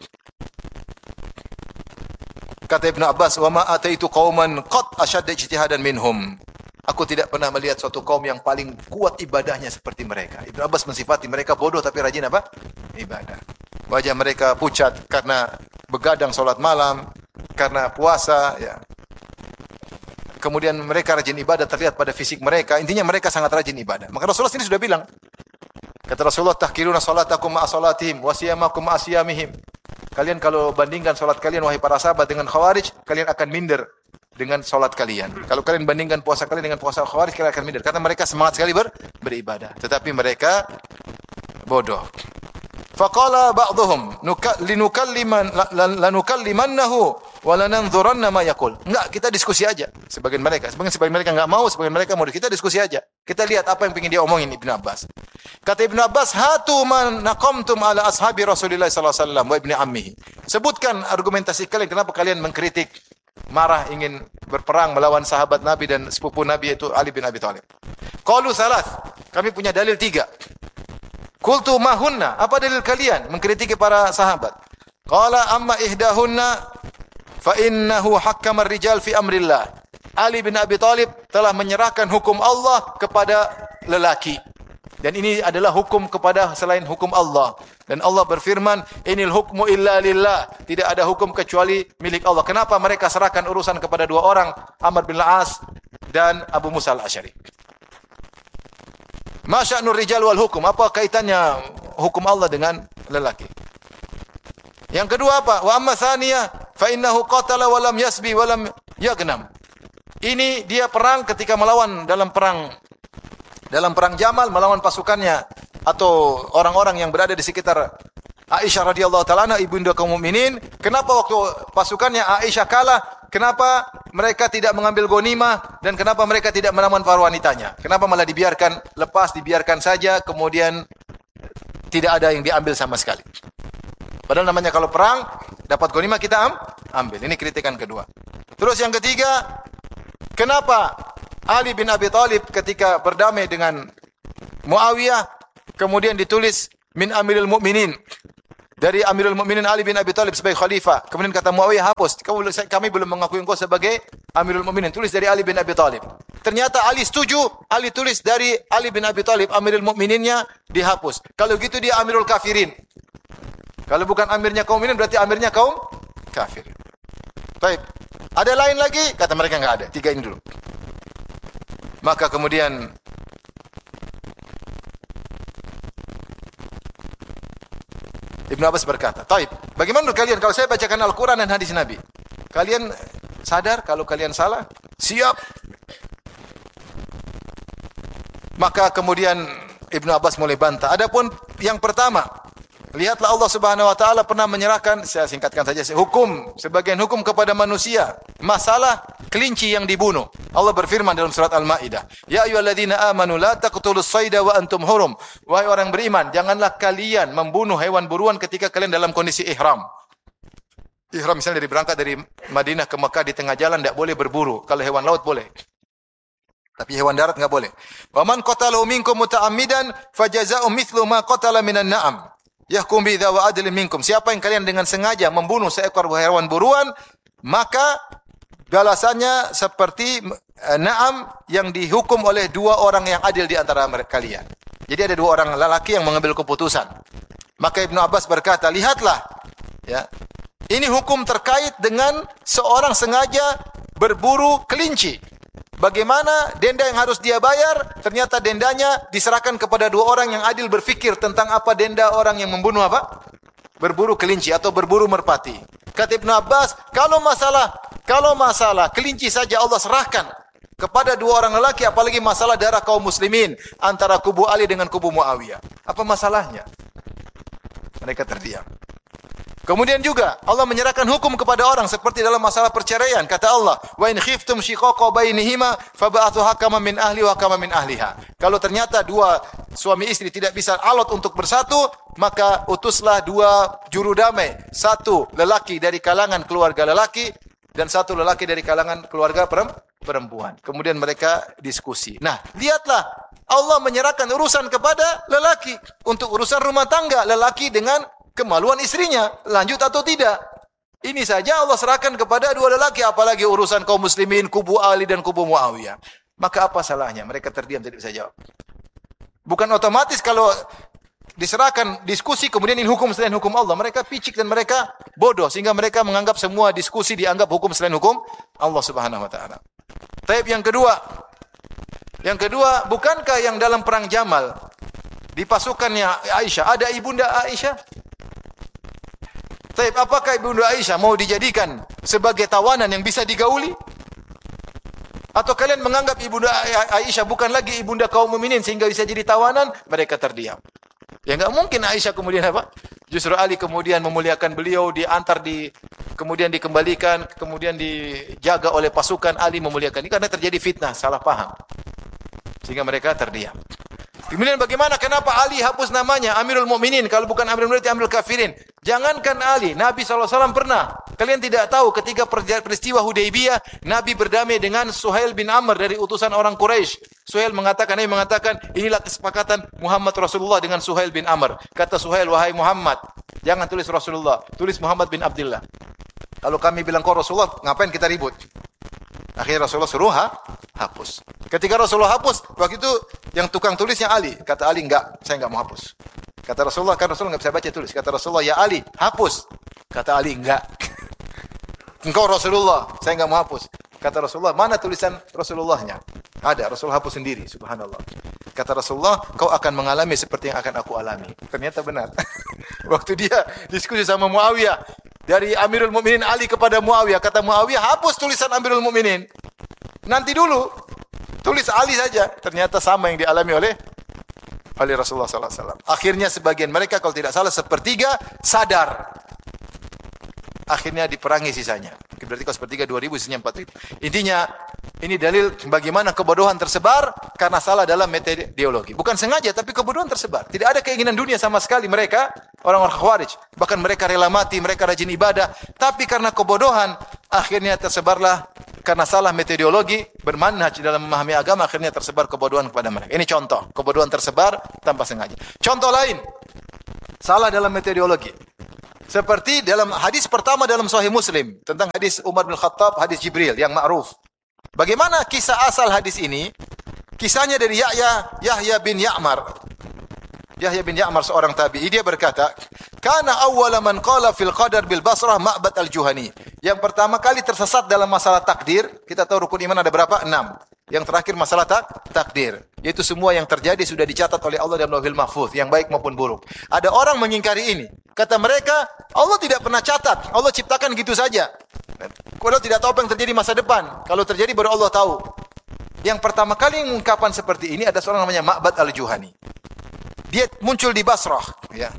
Kata Ibnu Abbas, "Wa ma ataitu qauman qad ashadda ijtihadan minhum." Aku tidak pernah melihat suatu kaum yang paling kuat ibadahnya seperti mereka. Ibnu Abbas mensifati mereka bodoh tapi rajin apa? Ibadah. Wajah mereka pucat karena begadang salat malam, karena puasa, ya. Kemudian mereka rajin ibadah terlihat pada fisik mereka. Intinya mereka sangat rajin ibadah. Maka Rasulullah sini sudah bilang, kata Rasulullah, tahkiruna salatakum ma'a salatihim wa siyamakum ma'a siyamihim. Kalian kalau bandingkan salat kalian wahai para sahabat dengan Khawarij, kalian akan minder dengan salat kalian. Kalau kalian bandingkan puasa kalian dengan puasa Khawarij, kalian akan minder. Karena mereka semangat sekali ber, beribadah. Tetapi mereka bodoh. Faqala ba'dhum linukalliman lanukallimannahu wa lananzuranna ma yaqul. Enggak, kita diskusi aja. Sebagian mereka, sebagian sebagian mereka enggak mau, sebagian mereka mau. Kita diskusi aja. Kita lihat apa yang ingin dia omongin Ibnu Abbas. Kata Ibnu Abbas, "Hatu man naqamtum ala ashabi Rasulillah sallallahu alaihi wasallam wa ibni ammihi." Sebutkan argumentasi kalian kenapa kalian mengkritik, marah, ingin berperang melawan sahabat Nabi dan sepupu Nabi yaitu Ali bin Abi Thalib. Qalu salas. Kami punya dalil tiga. Qultu ma hunna? Apa dalil kalian mengkritiki para sahabat? Qala amma ihdahunna fa innahu hakkama ar-rijal fi amrillah. Ali bin Abi Thalib telah menyerahkan hukum Allah kepada lelaki. Dan ini adalah hukum kepada selain hukum Allah. Dan Allah berfirman, "Inil hukmu illa lillah." Tidak ada hukum kecuali milik Allah. Kenapa mereka serahkan urusan kepada dua orang, Amr bin Al-As dan Abu Musa Al-Asy'ari? Ma sya'nur rijal wal hukum? Apa kaitannya hukum Allah dengan lelaki? Yang kedua apa? Wa amma tsaniyah fa innahu qatala wa lam yasbi wa lam yagnam. Ini dia perang ketika melawan dalam perang dalam perang Jamal, melawan pasukannya atau orang-orang yang berada di sekitar Aisyah radhiyallahu taala anha, ibunda kaum mukminin. Kenapa waktu pasukannya Aisyah kalah? Kenapa mereka tidak mengambil ghanimah dan kenapa mereka tidak menawan para wanitanya? Kenapa malah dibiarkan lepas, dibiarkan saja, kemudian tidak ada yang diambil sama sekali? Padahal namanya kalau perang dapat ghanimah kita am, ambil. Ini kritikan kedua. Terus yang ketiga, Kenapa Ali bin Abi Thalib ketika berdamai dengan Muawiyah kemudian ditulis min Amirul Mukminin, dari Amirul Mukminin Ali bin Abi Thalib sebagai khalifah. Kemudian kata Muawiyah, hapus, kami belum mengakui engkau sebagai Amirul Mukminin, tulis dari Ali bin Abi Thalib. Ternyata Ali setuju, Ali tulis dari Ali bin Abi Thalib, Amirul Mukmininnya dihapus. Kalau gitu dia Amirul Kafirin. Kalau bukan amirnya kaum mukminin berarti amirnya kaum kafir. Baik. Ada lain lagi? Kata mereka enggak ada. Tiga ini dulu. Maka kemudian Ibnu Abbas berkata, "Taib, bagaimana menurut kalian kalau saya bacakan Al-Quran dan hadis Nabi? Kalian sadar kalau kalian salah? Siap." Maka kemudian Ibnu Abbas mulai bantah. Adapun yang pertama, lihatlah Allah Subhanahu wa taala pernah menyerahkan, saya singkatkan saja, hukum, sebagian hukum kepada manusia. Masalah kelinci yang dibunuh. Allah berfirman dalam surat Al-Maidah, "Ya ayyuhalladzina amanu la taqtulus sayda wa antum hurum." Wahai orang beriman, janganlah kalian membunuh hewan buruan ketika kalian dalam kondisi ihram. Ihram misalnya dari berangkat dari Madinah ke Mekah di tengah jalan tidak boleh berburu. Kalau hewan laut boleh. Tapi hewan darat enggak boleh. Wa man qatalahu minkum muta'ammidan fajaza'u mithlu ma qatala minan na'am. Yahkum bi wa adlin minkum. Siapa yang kalian dengan sengaja membunuh seekor hewan buruan, maka balasannya seperti uh, na'am yang dihukum oleh dua orang yang adil di antara kalian. Jadi ada dua orang lelaki yang mengambil keputusan. Maka Ibnu Abbas berkata, lihatlah, ya, ini hukum terkait dengan seorang sengaja berburu kelinci. Bagaimana denda yang harus dia bayar? Ternyata dendanya diserahkan kepada dua orang yang adil berfikir tentang apa denda orang yang membunuh apa? Berburu kelinci atau berburu merpati. Kata Ibnu Abbas, kalau masalah kalau masalah kelinci saja Allah serahkan kepada dua orang lelaki, apalagi masalah darah kaum muslimin antara kubu Ali dengan kubu Muawiyah. Apa masalahnya? Mereka terdiam. Kemudian juga Allah menyerahkan hukum kepada orang seperti dalam masalah perceraian. Kata Allah, "Wa in khiftum shiqaqa bainihima fab'athu hakaman min ahli wa hakaman min ahliha." Kalau ternyata dua suami istri tidak bisa alot untuk bersatu, maka utuslah dua juru damai, satu lelaki dari kalangan keluarga lelaki dan satu lelaki dari kalangan keluarga perempuan. Kemudian mereka diskusi. Nah, lihatlah, Allah menyerahkan urusan kepada lelaki untuk urusan rumah tangga, lelaki dengan kemaluan istrinya, lanjut atau tidak. Ini saja Allah serahkan kepada dua lelaki, apalagi urusan kaum muslimin, kubu Ali dan kubu Muawiyah. Maka apa salahnya? Mereka terdiam, tidak bisa jawab. Bukan otomatis kalau diserahkan diskusi kemudian ini hukum selain hukum Allah. Mereka picik dan mereka bodoh sehingga mereka menganggap semua diskusi dianggap hukum selain hukum Allah Subhanahu wa taala. Taib yang kedua. Yang kedua, bukankah yang dalam perang Jamal di pasukannya Aisyah ada ibunda Aisyah? Taib, apakah ibunda Aisyah mau dijadikan sebagai tawanan yang bisa digauli? Atau kalian menganggap ibunda Aisyah bukan lagi ibunda kaum mukminin sehingga bisa jadi tawanan? Mereka terdiam. Ya enggak mungkin Aisyah kemudian apa? Justru Ali kemudian memuliakan beliau, diantar di kemudian dikembalikan, kemudian dijaga oleh pasukan, Ali memuliakan. Ini karena terjadi fitnah, salah paham. Sehingga mereka terdiam. Kemudian bagaimana, kenapa Ali hapus namanya Amirul Mukminin kalau bukan Amirul Mukminin, Amirul Kafirin? Jangankan Ali, Nabi shallallahu alaihi wasallam pernah. Kalian tidak tahu ketika peristiwa Hudaybiyah, Nabi berdamai dengan Suhail bin Amr dari utusan orang Quraisy. Suhail mengatakan, Nabi mengatakan, inilah kesepakatan Muhammad Rasulullah dengan Suhail bin Amr. Kata Suhail, wahai Muhammad, jangan tulis Rasulullah, tulis Muhammad bin Abdullah. Kalau kami bilang kau Rasulullah, ngapain kita ribut? Akhirnya Rasulullah suruh ha? hapus. Ketika Rasulullah hapus, waktu itu yang tukang tulisnya Ali. Kata Ali, enggak, saya enggak mau hapus. Kata Rasulullah, kan Rasulullah enggak bisa baca tulis. Kata Rasulullah, ya Ali, hapus. Kata Ali, enggak. Engkau Rasulullah, saya enggak mau hapus. Kata Rasulullah, mana tulisan Rasulullahnya? Ada, Rasulullah hapus sendiri, subhanallah. Kata Rasulullah, kau akan mengalami seperti yang akan aku alami. Ternyata benar. Waktu dia diskusi sama Muawiyah, dari Amirul Mukminin Ali kepada Muawiyah, kata Muawiyah, hapus tulisan Amirul Mukminin. Nanti dulu, tulis Ali saja. Ternyata sama yang dialami oleh oleh Rasulullah sallallahu alaihi wasallam. Akhirnya sebagian mereka, kalau tidak salah sepertiga, sadar. Akhirnya diperangi sisanya. Berarti kalau sepertiga dua ribu, sisanya empat ribu. Intinya, ini dalil bagaimana kebodohan tersebar karena salah dalam metodologi. Bukan sengaja, tapi kebodohan tersebar. Tidak ada keinginan dunia sama sekali mereka, orang-orang Khawarij. Bahkan mereka rela mati, mereka rajin ibadah. Tapi karena kebodohan, akhirnya tersebarlah karena salah metodologi, bermanhaj dalam memahami agama, akhirnya tersebar kebodohan kepada mereka. Ini contoh, kebodohan tersebar tanpa sengaja. Contoh lain, salah dalam metodologi. Seperti dalam hadis pertama dalam Sahih Muslim, tentang hadis Umar bin Khattab, hadis Jibril yang ma'ruf. Bagaimana kisah asal hadis ini? Kisahnya dari Yahya, Yahya bin Ya'mar. Yahya bin Ya'mar seorang tabi'i, dia berkata, "Kana awwala man qala fil qadar bil Basrah Ma'bad al-Juhani." Yang pertama kali tersesat dalam masalah takdir, kita tahu rukun iman ada berapa? Enam. Yang terakhir masalah tak, takdir, yaitu semua yang terjadi sudah dicatat oleh Allah dalam Lauhul Mahfuz, yang baik maupun buruk. Ada orang mengingkari ini. Kata mereka, Allah tidak pernah catat, Allah ciptakan gitu saja. Allah tidak tahu apa yang terjadi masa depan. Kalau terjadi baru Allah tahu. Yang pertama kali mengungkapkan seperti ini ada seorang namanya Ma'bad al-Juhani. Dia muncul di Basrah, ya.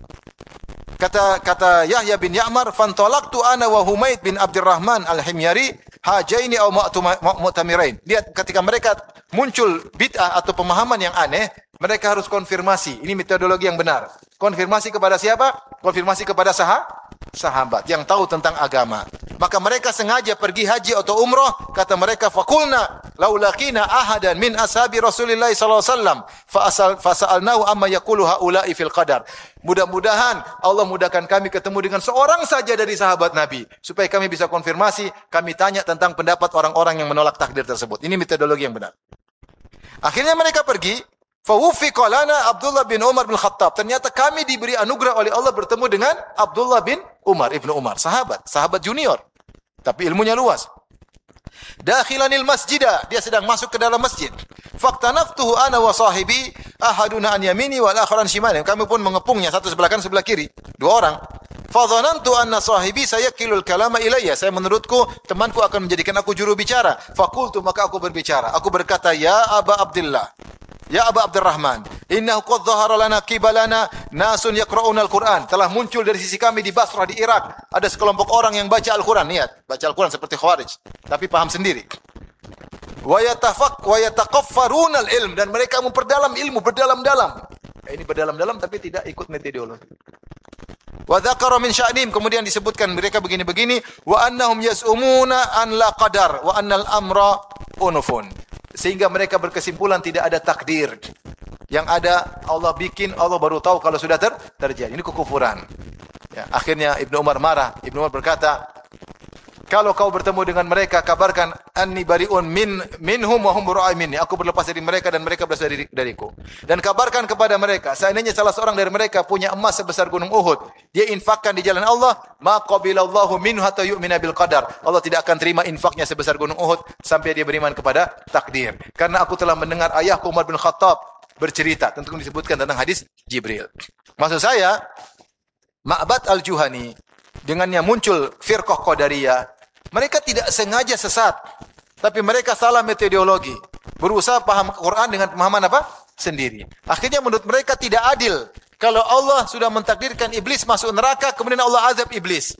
Kata kata Yahya bin Ya'mar, "Fantalaqtu ana wa Humaid bin Abdurrahman al-Himyari hajaini aw mu'tamirain." Lihat, ketika mereka muncul bid'ah atau pemahaman yang aneh, mereka harus konfirmasi. Ini metodologi yang benar. Konfirmasi kepada siapa? Konfirmasi kepada sah sahabat yang tahu tentang agama. Maka mereka sengaja pergi haji atau umrah, kata mereka, "Faqulna laulaqina ahadan min ashabi Rasulillah sallallahu alaihi wasallam fa sa'alnahu amma yaqulu haula'i fil qadar." Mudah-mudahan Allah mudahkan kami ketemu dengan seorang saja dari sahabat Nabi supaya kami bisa konfirmasi, kami tanya tentang pendapat orang-orang yang menolak takdir tersebut. Ini metodologi yang benar. Akhirnya mereka pergi, fa wufiqa lana Abdullah bin Umar bin Khattab. Ternyata kami diberi anugerah oleh Allah bertemu dengan Abdullah bin Umar, Ibnu Umar, sahabat, sahabat junior, tapi ilmunya luas. Dakhilanil masjidah, dia sedang masuk ke dalam masjid. Faqtanaftuhu ana wa sahibi ahaduna an yamini wal akhar an shimali. Kami pun mengepungnya, satu sebelah kanan sebelah kiri, dua orang. Fa dhanantu anna sahibi sayakilul kalama ilayya. Saya menurutku temanku akan menjadikan aku juru bicara. Faqultu, maka aku berbicara. Aku berkata, "Ya Aba Abdullah, ya Aba Abdurrahman, innahu qad dhahara lana qibalana nasun yaqra'una al-Qur'an." Telah muncul dari sisi kami di Basrah di Irak ada sekelompok orang yang baca Al-Qur'an. Lihat, baca Al-Qur'an seperti Khawarij, tapi paham sendiri. Wa yatafaq wa yataqaffaruna al-ilm, dan mereka memperdalam ilmu, berdalam-dalam. Ini berdalam-dalam tapi tidak ikut metodologi. Wa dzakara min sya'nim, kemudian disebutkan mereka begini-begini, wa annahum yas'umuna an la qadar wa annal amra unufun. Sehingga mereka berkesimpulan tidak ada takdir. Yang ada Allah bikin, Allah baru tahu kalau sudah ter terjadi. Ini kekufuran. Ya, akhirnya Ibnu Umar marah. Ibnu Umar berkata, "Kalau kau bertemu dengan mereka, kabarkan anni bariun min minhum wa hum bura'i minni." Aku berlepas dari mereka dan mereka berlepas dari dariku. Dan kabarkan kepada mereka, seandainya salah seorang dari mereka punya emas sebesar gunung Uhud, dia infakkan di jalan Allah, ma qabilallahu minhu hatta yu'mina bil qadar. Allah tidak akan terima infaknya sebesar gunung Uhud sampai dia beriman kepada takdir. Karena aku telah mendengar ayahku Umar bin Khattab bercerita, tentu disebutkan tentang hadis Jibril. Maksud saya, Ma'bad al-Juhani dengannya muncul firqah Qadariyah, mereka tidak sengaja sesat, tapi mereka salah metodologi. Berusaha paham Quran dengan pemahaman apa? Sendiri. Akhirnya menurut mereka tidak adil. Kalau Allah sudah mentakdirkan iblis masuk neraka, kemudian Allah azab iblis.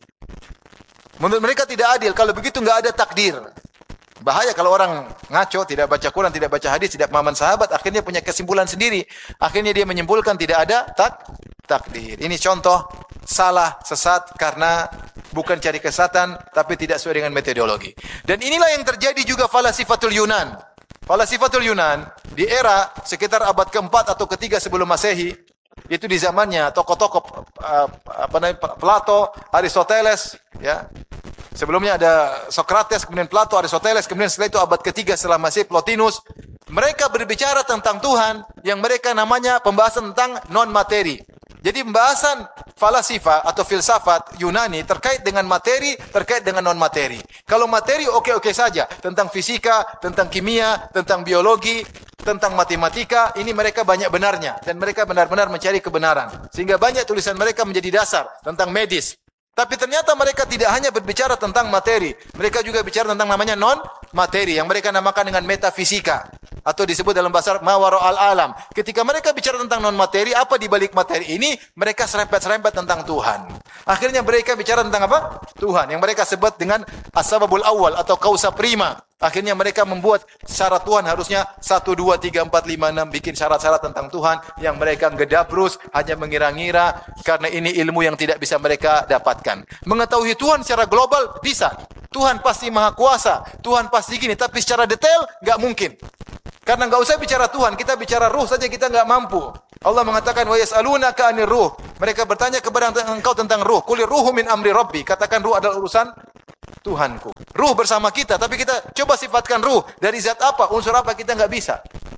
Menurut mereka tidak adil. Kalau begitu enggak ada takdir. Bahaya kalau orang ngaco, tidak baca Quran, tidak baca hadis, tidak pemahaman sahabat, akhirnya punya kesimpulan sendiri. Akhirnya dia menyimpulkan tidak ada tak takdir. Ini contoh salah, sesat karena bukan cari kesesatan, tapi tidak sesuai dengan metodologi. Dan inilah yang terjadi juga falasifatul Yunan. Falasifatul Yunan di era sekitar abad keempat atau ketiga sebelum Masehi, itu di zamannya tokoh-tokoh uh, apa namanya, Plato, Aristoteles, ya. Sebelumnya ada Socrates, kemudian Plato, Aristoteles, kemudian setelah itu abad ketiga setelah Masehi Plotinus. Mereka berbicara tentang Tuhan yang mereka namanya pembahasan tentang non-materi. Jadi pembahasan falsafah atau filsafat Yunani terkait dengan materi, terkait dengan non-materi. Kalau materi oke-oke saja, tentang fisika, tentang kimia, tentang biologi, tentang matematika, ini mereka banyak benarnya dan mereka benar-benar mencari kebenaran. Sehingga banyak tulisan mereka menjadi dasar tentang medis. Tapi ternyata mereka tidak hanya berbicara tentang materi, mereka juga bicara tentang namanya non-materi yang mereka namakan dengan metafisika atau disebut dalam bahasa mawara al-alam. Ketika mereka bicara tentang non-materi, apa di balik materi ini? Mereka serempet-serempet tentang Tuhan. Akhirnya mereka bicara tentang apa? Tuhan yang mereka sebut dengan as-sababul awal atau causa prima Akhirnya mereka membuat syarat Tuhan harusnya satu, dua, tiga, empat, lima, enam. Bikin syarat-syarat tentang Tuhan yang mereka gedabrus, hanya mengira-ngira. Karena ini ilmu yang tidak bisa mereka dapatkan. Mengetahui Tuhan secara global bisa. Tuhan pasti maha kuasa. Tuhan pasti gini. Tapi secara detail nggak mungkin. Karena nggak usah bicara Tuhan. Kita bicara ruh saja kita nggak mampu. Allah mengatakan wa yas'alunaka 'anir ruh. Mereka bertanya kepada engkau tentang ruh. Qul ruhu min amri rabbi. Katakan ruh adalah urusan Tuhanku. Ruh bersama kita, tapi kita coba sifatkan ruh dari zat apa, unsur apa, kita nggak bisa.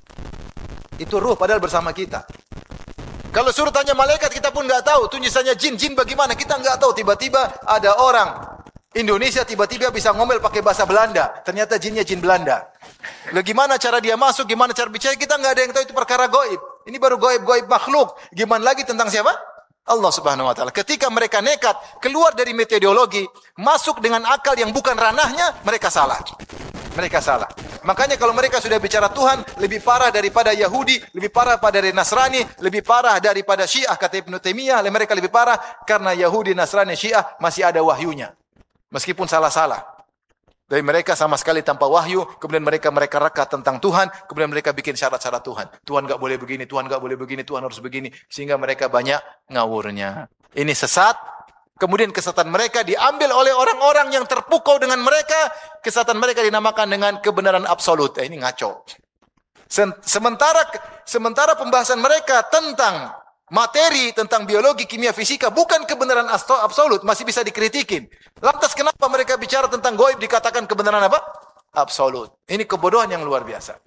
Itu ruh padahal bersama kita. Kalau suruh tanya malaikat kita pun nggak tahu. Tunjusannya jin, jin bagaimana kita nggak tahu. Tiba-tiba ada orang Indonesia tiba-tiba bisa ngomel pakai bahasa Belanda. Ternyata jinnya jin Belanda. Lalu gimana cara dia masuk, gimana cara bicara, kita nggak ada yang tahu, itu perkara gaib. Ini baru gaib-gaib makhluk. Gimana lagi tentang siapa? Allah Subhanahu wa taala. Ketika mereka nekat keluar dari metodologi, masuk dengan akal yang bukan ranahnya, mereka salah. Mereka salah. Makanya kalau mereka sudah bicara Tuhan, lebih parah daripada Yahudi, lebih parah pada Nasrani, lebih parah daripada Syiah, kata Ibnu Taimiyah. Mereka lebih parah karena Yahudi, Nasrani, Syiah masih ada wahyunya. Meskipun salah-salah. Dari mereka sama sekali tanpa wahyu, kemudian mereka mereka reka tentang Tuhan, kemudian mereka bikin syarat-syarat Tuhan. Tuhan enggak boleh begini, Tuhan enggak boleh begini, Tuhan harus begini, sehingga mereka banyak ngawurnya. Ini sesat. Kemudian kesesatan mereka diambil oleh orang-orang yang terpukau dengan mereka, kesesatan mereka dinamakan dengan kebenaran absolut. Eh, ini ngaco. Sementara sementara pembahasan mereka tentang materi, tentang biologi, kimia, fisika, bukan kebenaran absolut, masih bisa dikritikin. Lantas kenapa mereka bicara tentang gaib dikatakan kebenaran apa? Absolut. Ini kebodohan yang luar biasa.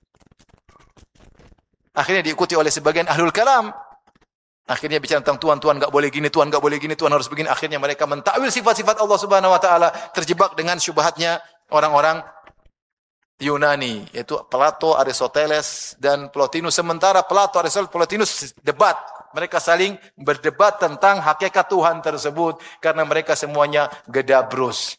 Akhirnya diikuti oleh sebagian ahlul kalam. Akhirnya bicara tentang Tuhan, Tuhan enggak boleh gini, Tuhan enggak boleh gini, Tuhan harus begini. Akhirnya mereka mentakwil sifat-sifat Allah Subhanahu wa taala, terjebak dengan syubhatnya orang-orang Yunani, yaitu Plato, Aristoteles dan Plotinus. Sementara Plato, Aristoteles, Plotinus debat. Mereka saling berdebat tentang hakikat Tuhan tersebut karena mereka semuanya gedabrus.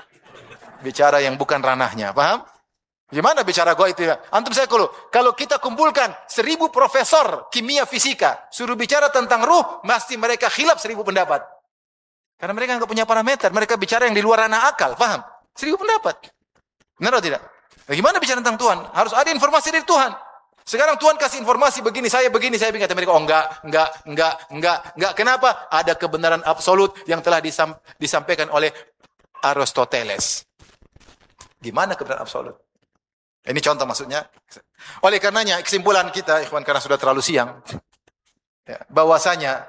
Bicara yang bukan ranahnya, paham? Gimana bicara gaib itu? Antum saya kalau kalau kita kumpulkan seribu profesor kimia fisika, suruh bicara tentang ruh, pasti mereka khilaf seribu pendapat. Karena mereka enggak punya parameter, mereka bicara yang di luar ranah akal, paham? Seribu pendapat. Benar atau tidak? Bagaimana bicara tentang Tuhan? Harus ada informasi dari Tuhan. Sekarang Tuhan kasih informasi begini, saya begini, saya begini. Kata mereka, oh enggak, enggak, enggak, enggak, enggak. Kenapa? Ada kebenaran absolut yang telah disam, disampaikan oleh Aristoteles. Gimana kebenaran absolut? Ini contoh maksudnya. Oleh karenanya, kesimpulan kita, ikhwan, karena sudah terlalu siang, ya, bahwasanya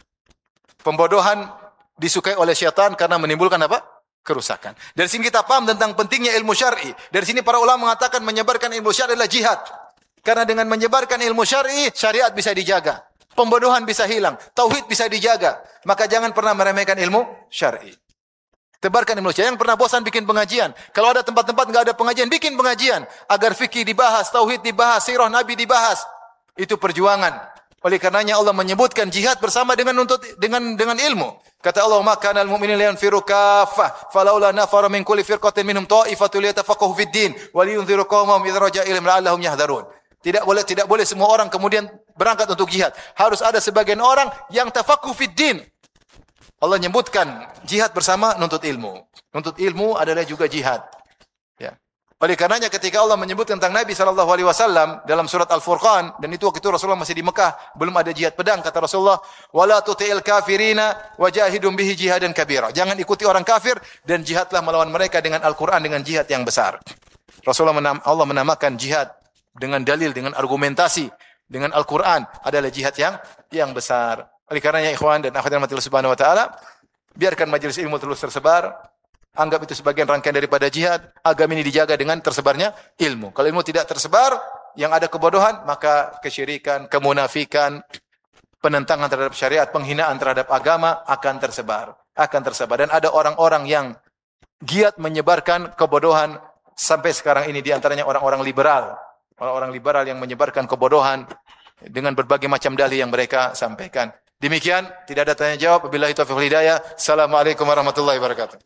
pembodohan disukai oleh syaitan karena menimbulkan apa? Kerusakan. Dari sini kita paham tentang pentingnya ilmu syar'i. Dari sini para ulama mengatakan menyebarkan ilmu syar'i adalah jihad. Karena dengan menyebarkan ilmu syar'i, syariat bisa dijaga. Pembodohan bisa hilang. Tauhid bisa dijaga. Maka jangan pernah meremehkan ilmu syar'i. Tebarkan ilmu syar'i. Yang pernah bosan bikin pengajian. Kalau ada tempat-tempat enggak ada pengajian, bikin pengajian. Agar fikih dibahas, tauhid dibahas, sirah Nabi dibahas. Itu perjuangan. Oleh karenanya Allah menyebutkan jihad bersama dengan untuk dengan dengan ilmu. Kata Allah, "Ma kana al-mu'minuna liyanfiru kaffah, falaula nafara min kulli firqatin minhum ta'ifatun liyatafaqahu fid-din wa liyunziru qaumahum idza raja'a ilaihim la'allahum yahdharun." Tidak boleh tidak boleh semua orang kemudian berangkat untuk jihad. Harus ada sebagian orang yang tafaqahu fid-din. Allah menyebutkan jihad bersama nuntut ilmu. Nuntut ilmu adalah juga jihad. Ya. Oleh karenanya ketika Allah menyebut tentang Nabi sallallahu alaihi wasallam dalam surat Al-Furqan, dan itu waktu itu Rasulullah masih di Mekah, belum ada jihad pedang, kata Rasulullah, "Wala tuti'il kafirina wajahidum bihi jihadan kabira." Jangan ikuti orang kafir dan jihadlah melawan mereka dengan Al-Qur'an, dengan jihad yang besar. Rasulullah menam, Allah menamakan jihad dengan dalil, dengan argumentasi, dengan Al-Qur'an adalah jihad yang yang besar. Oleh karenanya ikhwan dan akhwat rahmatillah subhanahu wa taala, biarkan majelis ilmu terus tersebar. Anggap itu sebagian rangkaian daripada jihad. Agama ini dijaga dengan tersebarnya ilmu. Kalau ilmu tidak tersebar, yang ada kebodohan, maka kesyirikan, kemunafikan, penentangan terhadap syariat, penghinaan terhadap agama akan tersebar. Akan tersebar. Dan ada orang-orang yang giat menyebarkan kebodohan sampai sekarang ini, di antaranya orang-orang liberal. Orang-orang liberal yang menyebarkan kebodohan dengan berbagai macam dalih yang mereka sampaikan. Demikian, tidak ada tanya jawab. Wabillahi taufiq wal hidayah. Assalamualaikum warahmatullahi wabarakatuh.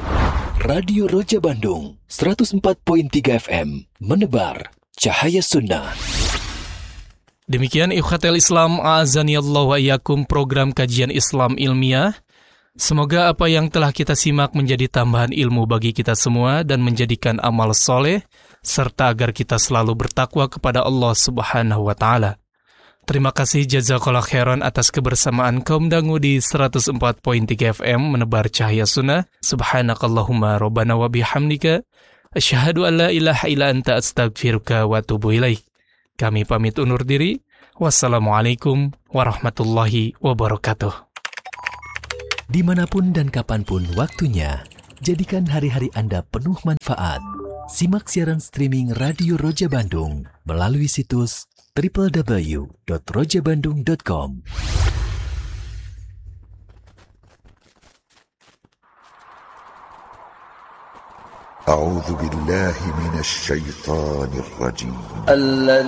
Radio Roja Bandung seratus empat koma tiga F M menebar cahaya sunnah. Demikian ikhwatal Islam a'azanillahu wa iyyakum program kajian Islam ilmiah Semoga apa yang telah kita simak menjadi tambahan ilmu bagi kita semua dan menjadikan amal soleh, serta agar kita selalu bertakwa kepada Allah Subhanahu wa Ta'ala. Terima kasih jazakallah khairan atas kebersamaan kaum dangu di seratus empat koma tiga F M menebar cahaya sunnah. Subhanakallahumma rabbana wa bihamdika asyhadu an la ilaha illa anta astaghfiruka wa atubu ilaik. Kami pamit undur diri. Wassalamualaikum warahmatullahi wabarakatuh. Dimanapun dan kapanpun waktunya, jadikan hari-hari Anda penuh manfaat. Simak siaran streaming Radio Roja Bandung melalui situs w w w dot roja bandung dot com. A'udzu billahi minasy syaithanir rajim.